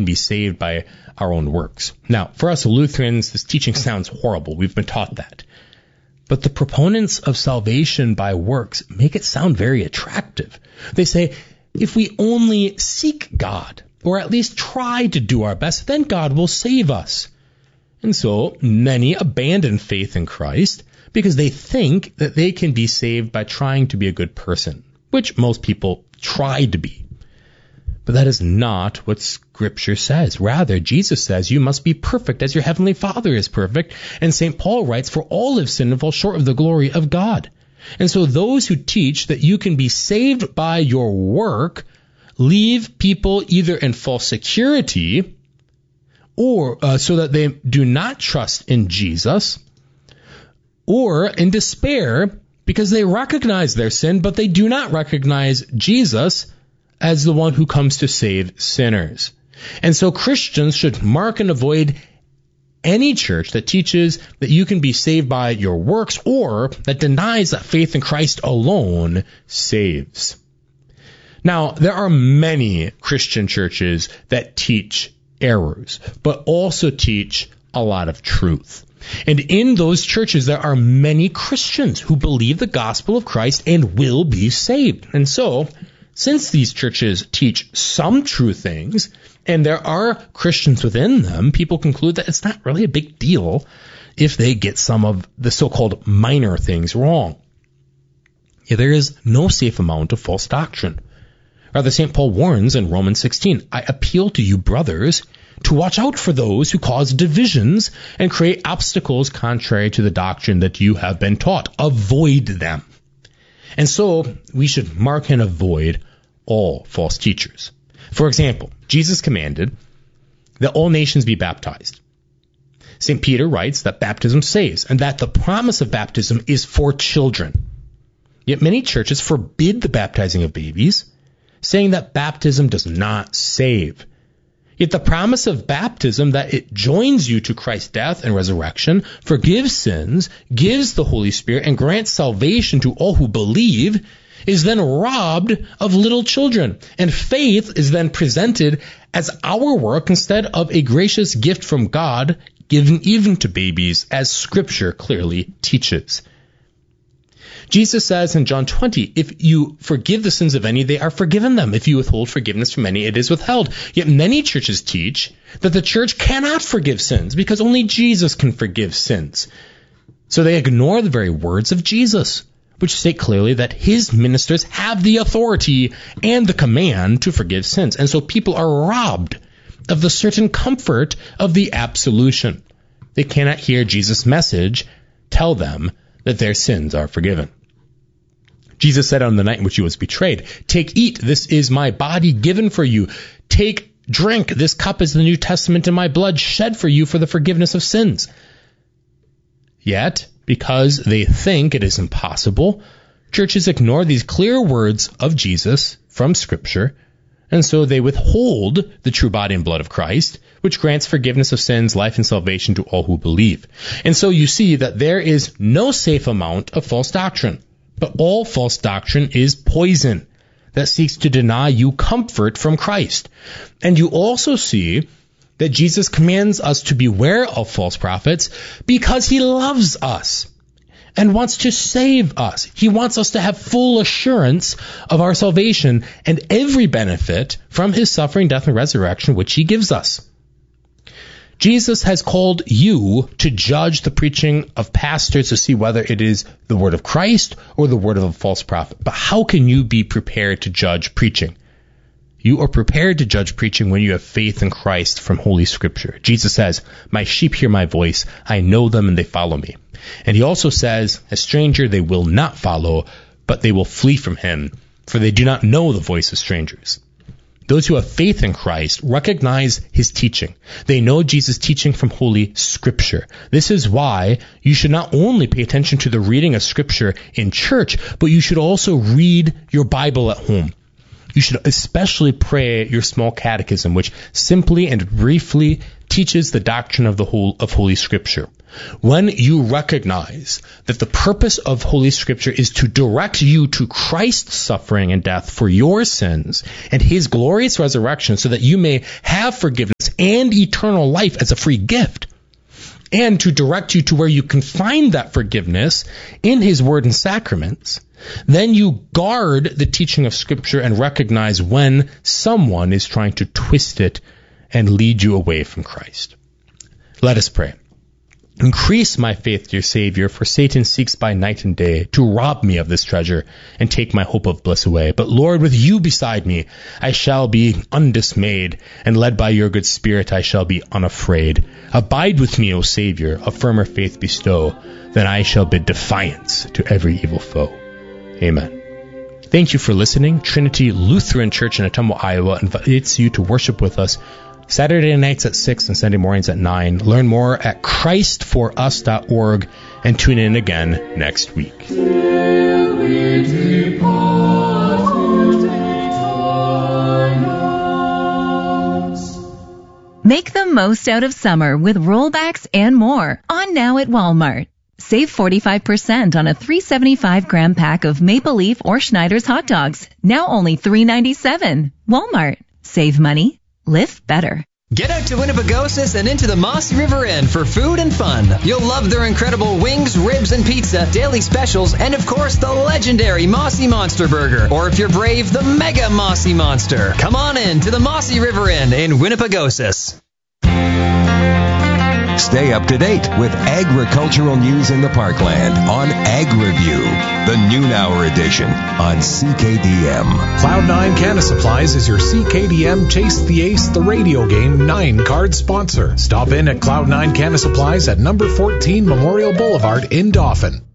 can be saved by our own works. Now, for us Lutherans, this teaching sounds horrible. We've been taught that. But the proponents of salvation by works make it sound very attractive. They say, if we only seek God, or at least try to do our best, then God will save us. And so many abandon faith in Christ because they think that they can be saved by trying to be a good person, which most people try to be. But that is not what Scripture says. Rather, Jesus says you must be perfect as your heavenly Father is perfect. And St. Paul writes, for all have sinned and fall short of the glory of God. And so those who teach that you can be saved by your work leave people either in false security or so that they do not trust in Jesus, or in despair because they recognize their sin, but they do not recognize Jesus as the one who comes to save sinners. And so Christians should mark and avoid any church that teaches that you can be saved by your works or that denies that faith in Christ alone saves. Now, there are many Christian churches that teach errors, but also teach a lot of truth. And in those churches, there are many Christians who believe the gospel of Christ and will be saved. And so, since these churches teach some true things, and there are Christians within them, people conclude that it's not really a big deal if they get some of the so-called minor things wrong. Yet there is no safe amount of false doctrine. Rather, St. Paul warns in Romans 16, I appeal to you, brothers, to watch out for those who cause divisions and create obstacles contrary to the doctrine that you have been taught. Avoid them. And so we should mark and avoid all false teachers. For example, Jesus commanded that all nations be baptized. St. Peter writes that baptism saves and that the promise of baptism is for children. Yet many churches forbid the baptizing of babies, saying that baptism does not save. Yet the promise of baptism, that it joins you to Christ's death and resurrection, forgives sins, gives the Holy Spirit, and grants salvation to all who believe, is then robbed of little children. And faith is then presented as our work instead of a gracious gift from God given even to babies, as Scripture clearly teaches. Jesus says in John 20, if you forgive the sins of any, they are forgiven them. If you withhold forgiveness from any, it is withheld. Yet many churches teach that the church cannot forgive sins because only Jesus can forgive sins. So they ignore the very words of Jesus, which state clearly that his ministers have the authority and the command to forgive sins. And so people are robbed of the certain comfort of the absolution. They cannot hear Jesus' message tell them that their sins are forgiven. Jesus said on the night in which he was betrayed, take, eat, this is my body given for you. Take, drink, this cup is the New Testament in my blood shed for you for the forgiveness of sins. Yet, because they think it is impossible, churches ignore these clear words of Jesus from Scripture, and so they withhold the true body and blood of Christ, which grants forgiveness of sins, life, and salvation to all who believe. And so you see that there is no safe amount of false doctrine. But all false doctrine is poison that seeks to deny you comfort from Christ. And you also see that Jesus commands us to beware of false prophets because he loves us and wants to save us. He wants us to have full assurance of our salvation and every benefit from his suffering, death, and resurrection, which he gives us. Jesus has called you to judge the preaching of pastors to see whether it is the word of Christ or the word of a false prophet. But how can you be prepared to judge preaching? You are prepared to judge preaching when you have faith in Christ from Holy Scripture. Jesus says, my sheep hear my voice, I know them and they follow me. And he also says, a stranger they will not follow, but they will flee from him, for they do not know the voice of strangers. Those who have faith in Christ recognize his teaching. They know Jesus' teaching from Holy Scripture. This is why you should not only pay attention to the reading of Scripture in church, but you should also read your Bible at home. You should especially pray your small catechism, which simply and briefly teaches the doctrine of Holy Scripture. When you recognize that the purpose of Holy Scripture is to direct you to Christ's suffering and death for your sins and his glorious resurrection so that you may have forgiveness and eternal life as a free gift, and to direct you to where you can find that forgiveness in his word and sacraments, then you guard the teaching of Scripture and recognize when someone is trying to twist it and lead you away from Christ. Let us pray. Increase my faith, dear Savior, for Satan seeks by night and day to rob me of this treasure and take my hope of bliss away. But Lord, with you beside me, I shall be undismayed, and led by your good Spirit, I shall be unafraid. Abide with me, O Savior, a firmer faith bestow, then I shall bid defiance to every evil foe. Amen. Thank you for listening. Trinity Lutheran Church in Ottumwa, Iowa invites you to worship with us Saturday nights at 6 and Sunday mornings at 9. Learn more at christforus.org and tune in again next week. Make the most out of summer with rollbacks and more on now at Walmart. Save 45% on a 375-gram pack of Maple Leaf or Schneider's hot dogs. Now only $3.97. Walmart. Save money. Live better. Get out to Winnipegosis and into the Mossy River Inn for food and fun. You'll love their incredible wings, ribs, and pizza, daily specials, and of course the legendary Mossy Monster Burger. Or if you're brave, the Mega Mossy Monster. Come on in to the Mossy River Inn in Winnipegosis. Stay up to date with agricultural news in the Parkland on Ag Review, the noon hour edition on CKDM. Cloud9 Canna Supplies is your CKDM Chase the Ace the radio game 9-card sponsor. Stop in at Cloud9 Canna Supplies at number 14 Memorial Boulevard in Dauphin.